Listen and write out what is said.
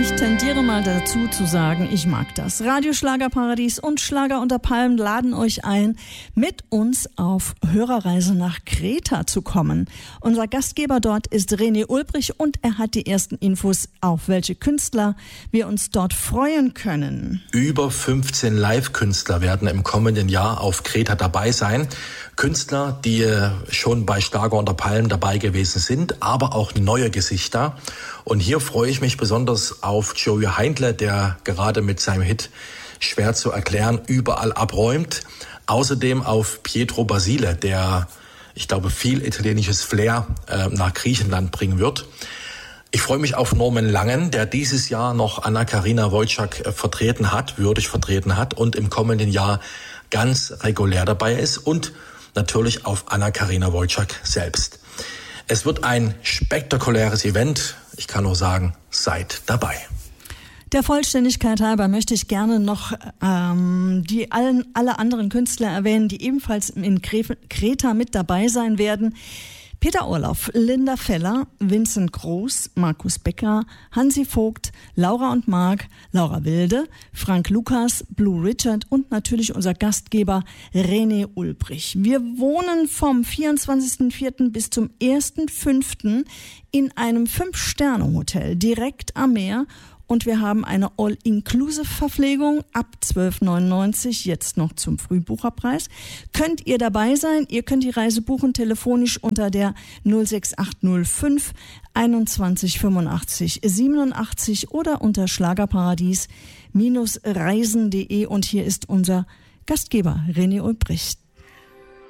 Ich tendiere mal dazu zu sagen, ich mag das. Radio Schlagerparadies und Schlager unter Palmen laden euch ein, mit uns auf Hörerreise nach Kreta zu kommen. Unser Gastgeber dort ist René Ulbrich und er hat die ersten Infos, auf welche Künstler wir uns dort freuen können. Über 15 Live-Künstler werden im kommenden Jahr auf Kreta dabei sein. Künstler, die schon bei Schlager unter Palmen dabei gewesen sind, aber auch neue Gesichter. Und hier freue ich mich besonders auf Joey Heindle, der gerade mit seinem Hit Schwer zu erklären überall abräumt. Außerdem auf Pietro Basile, der, ich glaube, viel italienisches Flair nach Griechenland bringen wird. Ich freue mich auf Norman Langen, der dieses Jahr noch Anna-Karina Wojcik würdig vertreten hat und im kommenden Jahr ganz regulär dabei ist. Und natürlich auf Anna-Karina Wojcik selbst. Es wird ein spektakuläres Event. Ich kann nur sagen, seid dabei. Der Vollständigkeit halber möchte ich gerne noch alle anderen Künstler erwähnen, die ebenfalls in Kreta mit dabei sein werden. Peter Orloff, Linda Feller, Vincent Groß, Markus Becker, Hansi Vogt, Laura und Marc, Laura Wilde, Frank Lukas, Blue Richard und natürlich unser Gastgeber René Ulbrich. Wir wohnen vom 24.04. bis zum 1.05. in einem 5-Sterne-Hotel direkt am Meer. Und wir haben eine All-Inclusive-Verpflegung ab 12,99, jetzt noch zum Frühbucherpreis. Könnt ihr dabei sein? Ihr könnt die Reise buchen telefonisch unter der 06805 21 85 87 oder unter schlagerparadies-reisen.de. Und hier ist unser Gastgeber René Ulbrich.